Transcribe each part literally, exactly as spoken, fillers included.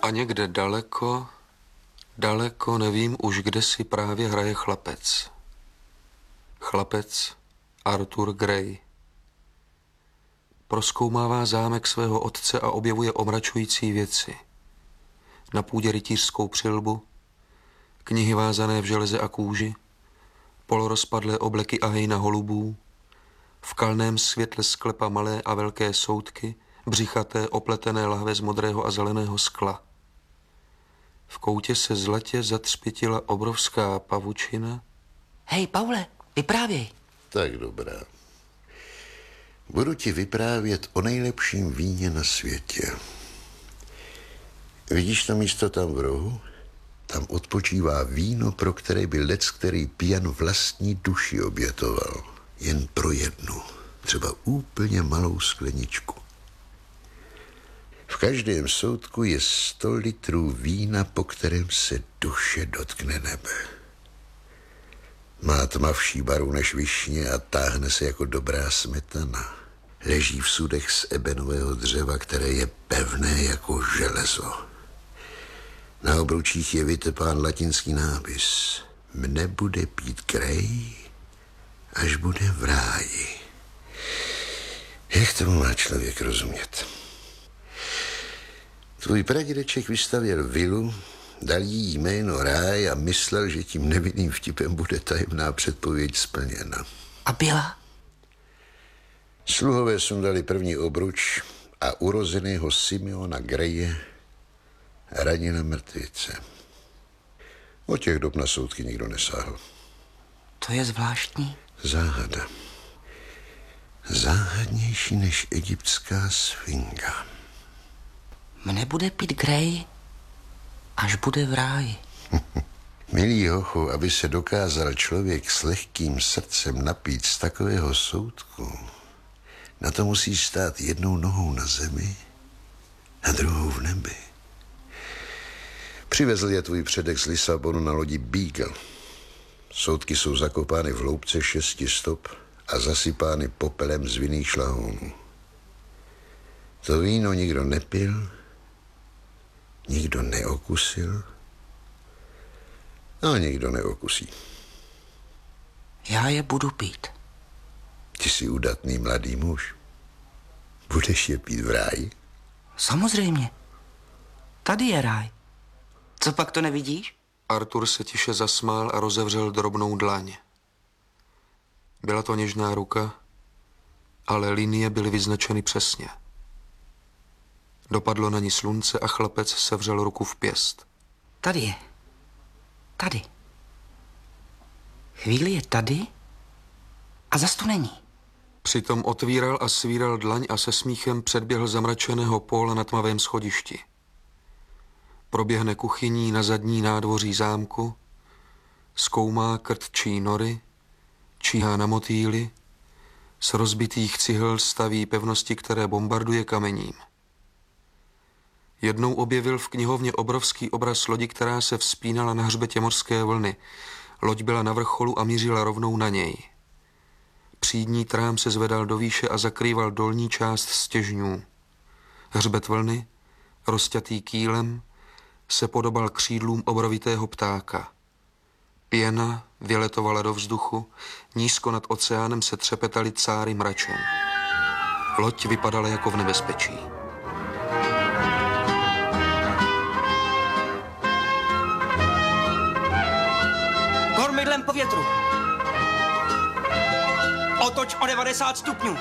A někde daleko, daleko, nevím už, kde si právě hraje chlapec. Chlapec Arthur Gray. Prozkoumává zámek svého otce a objevuje omračující věci. Na půdě rytířskou přilbu, knihy vázané v železe a kůži, polorozpadlé obleky a hejna holubů, v kalném světle sklepa malé a velké soudky, břichaté opletené lahve z modrého a zeleného skla. V koutě se zlatě zatřpitila obrovská pavučina. Hej, Paule, vyprávěj. Tak dobrá. Budu ti vyprávět o nejlepším víně na světě. Vidíš to místo tam v rohu? Tam odpočívá víno, pro které by lec, který pijan vlastní duši obětoval. Jen pro jednu, třeba úplně malou skleničku. V každém soudku je sto litrů vína, po kterém se duše dotkne nebe. Má tmavší barvu než višně a táhne se jako dobrá smetana. Leží v sudech z ebenového dřeva, které je pevné jako železo. Na obručích je vytepán latinský nápis. Mne bude pít Gray, až bude v ráji. Jak tomu má člověk rozumět? Tvůj pradědeček vystavěl vilu, dal jí jméno Ráj a myslel, že tím nevinným vtipem bude tajemná předpověď splněna. A byla? Sluhové sundali první obruč a urozeného Simeona Graye ranila mrtvice. Od těch dob na soudky nikdo nesáhl. To je zvláštní. Záhada. Záhadnější než egyptská sfinga. Mne bude pít Gray, až bude v ráji. Milý hochu, aby se dokázal člověk s lehkým srdcem napít z takového soudku, na to musí stát jednou nohou na zemi a druhou v nebi. Přivezl je tvůj předek z Lisabonu na lodi Beagle. Soudky jsou zakopány v hloubce šesti stop a zasypány popelem z vinných šlahounů. To víno nikdo nepil, nikdo neokusil a nikdo neokusí. Já je budu pít. Ty jsi udatný mladý muž. Budeš je pít v ráji? Samozřejmě. Tady je ráj. Co pak to nevidíš? Arthur se tiše zasmál a rozevřel drobnou dlaň. Byla to něžná ruka, ale linie byly vyznačeny přesně. Dopadlo na ní slunce a chlapec sevřel ruku v pěst. Tady je. Tady. Chvíli je tady a zas tu není. Přitom otvíral a svíral dlaň a se smíchem předběhl zamračeného póla na tmavém schodišti. Proběhne kuchyní na zadní nádvoří zámku, zkoumá krtčí nory, číhá na motýly, z rozbitých cihel staví pevnosti, které bombarduje kamením. Jednou objevil v knihovně obrovský obraz lodi, která se vzpínala na hřbetě mořské vlny. Loď byla na vrcholu a mířila rovnou na něj. Přídní trám se zvedal do výše a zakrýval dolní část stěžňů. Hřbet vlny, rozťatý kýlem, se podobal křídlům obrovitého ptáka. Pěna vyletovala do vzduchu, nízko nad oceánem se třepetaly cáry mračen. Loď vypadala jako v nebezpečí. Kormidlem po větru. Otoč o devadesát stupňů.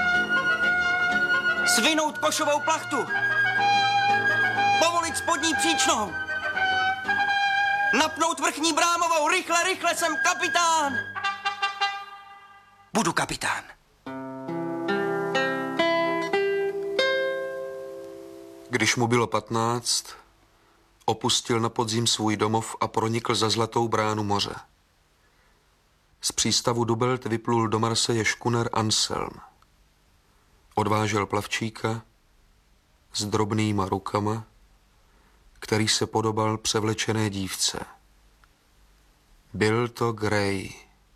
Svinout košovou plachtu. Povolit spodní příčnou. Napnout vrchní brámovou. Rychle, rychle, jsem kapitán. Budu kapitán. Když mu bylo patnáct, opustil na podzim svůj domov a pronikl za zlatou bránu moře. Z přístavu Dubelt vyplul do Marseille škuner Anselm. Odvážel plavčíka s drobnýma rukama, který se podobal převlečené dívce. Byl to Gray.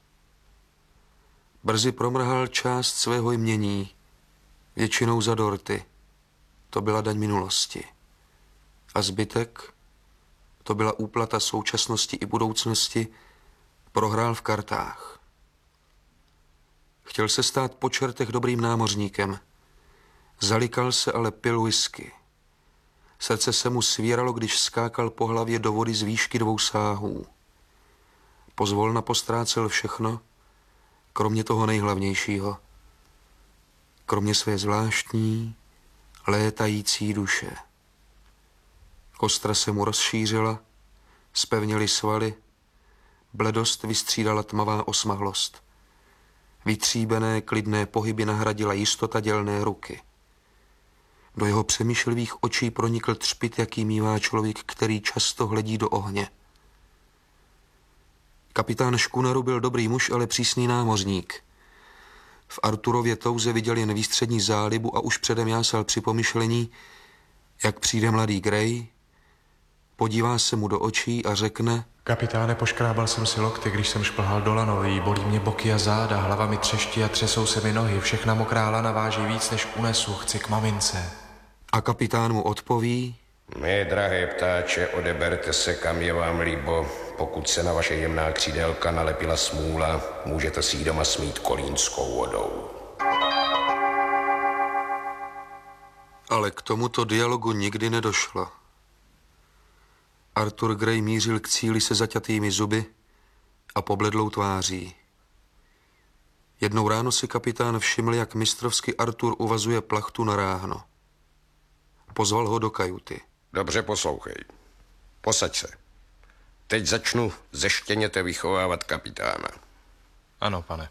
Brzy promrhal část svého jmění, většinou za dorty. To byla daň minulosti. A zbytek, to byla úplata současnosti i budoucnosti, prohrál v kartách. Chtěl se stát po čertech dobrým námořníkem. Zalikal se, ale pil whisky. Srdce se mu svíralo, když skákal po hlavě do vody z výšky dvou sáhů. Pozvolna postrácel všechno, kromě toho nejhlavnějšího. Kromě své zvláštní, létající duše. Kostra se mu rozšířila, zpevnily svaly, bledost vystřídala tmavá osmahlost. Vytříbené, klidné pohyby nahradila jistota dělné ruky. Do jeho přemýšlivých očí pronikl třpyt, jaký mívá člověk, který často hledí do ohně. Kapitán Škunaru byl dobrý muž, ale přísný námořník. V Arturově touze viděl jen výstřední zálibu a už předem jásal při pomyšlení, jak přijde mladý Gray, podívá se mu do očí a řekne: Kapitáne, poškrábal jsem si lokty, když jsem šplhal do lanový, bolí mě boky a záda, hlava mi třeští a třesou se mi nohy, všechna mokrá lana váží víc, než unesu, chci k mamince. A kapitán mu odpoví: Mé drahé ptáče, odeberte se, kam je vám líbo. Pokud se na vaše jemná křídelka nalepila smůla, můžete si ji doma smít kolínskou vodou. Ale k tomuto dialogu nikdy nedošlo. Arthur Gray mířil k cíli se zaťatými zuby a pobledlou tváří. Jednou ráno si kapitán všiml, jak mistrovsky Arthur uvazuje plachtu na ráhno. Pozval ho do kajuty. Dobře poslouchej. Posaď se. Teď začnu zeštěněte vychovávat kapitána. Ano, pane.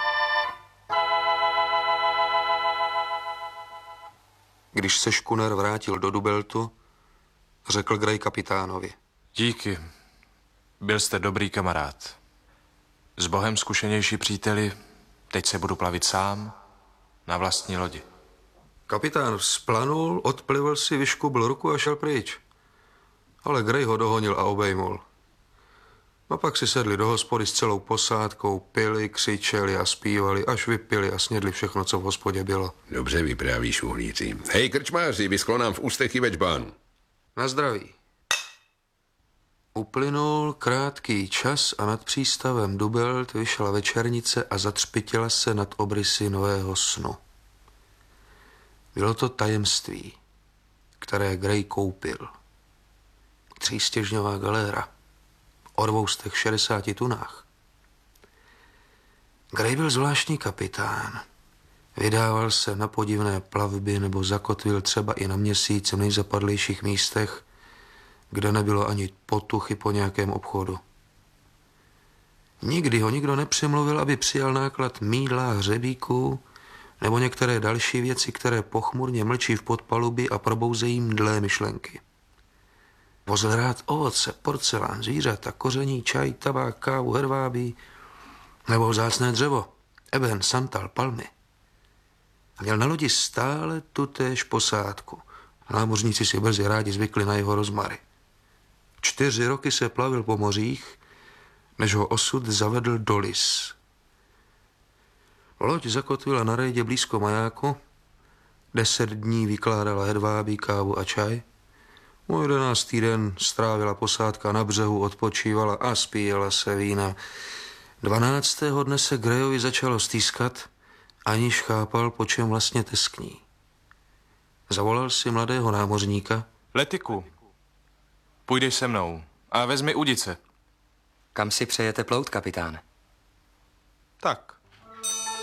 Když se Škuner vrátil do Dubeltu, řekl Gray kapitánovi: Díky. Byl jste dobrý kamarád. S Bohem zkušenější příteli, teď se budu plavit sám na vlastní lodi. Kapitán vzplanul, odplivl si, vyškubl ruku a šel pryč. Ale Gray ho dohonil a obejmul. A pak si sedli do hospody s celou posádkou, pili, křičeli a zpívali, až vypili a snědli všechno, co v hospodě bylo. Dobře vyprávíš, uhlíci. Hej, krčmáři, vyschlo nám v ústech i večbán. Na zdraví. Uplynul krátký čas a nad přístavem Dubelt vyšla večernice a zatřpitila se nad obrysy nového snu. Bylo to tajemství, které Gray koupil. Třístěžňová galéra o dvoustech šedesáti tunách. Gray byl zvláštní kapitán. Vydával se na podivné plavby nebo zakotvil třeba i na měsíc v nejzapadlejších místech, kde nebylo ani potuchy po nějakém obchodu. Nikdy ho nikdo nepřemluvil, aby přijal náklad mýdla, hřebíků nebo některé další věci, které pochmurně mlčí v podpalubí a probouzejí mdlé myšlenky. Vozil rád ovoce, porcelán, zvířata, koření, čaj, tabák, kávu, hedvábí nebo vzácné dřevo, eben, santal, palmy. A měl na lodi stále tutéž posádku. Námořníci si brzy rádi zvykli na jeho rozmary. Čtyři roky se plavil po mořích, než ho osud zavedl do Lis. Loď zakotvila na rejdě blízko majáku, deset dní vykládala hedvábí, kávu a čaj. O jedenáctý den strávila posádka na břehu, odpočívala a spíjela se vína. Dvanáctého dne se Grayovi začalo stýskat, aniž chápal, po čem vlastně teskní. Zavolal si mladého námořníka. Letiku, půjdeš se mnou a vezmi udice. Kam si přejete plout, kapitáne? Tak.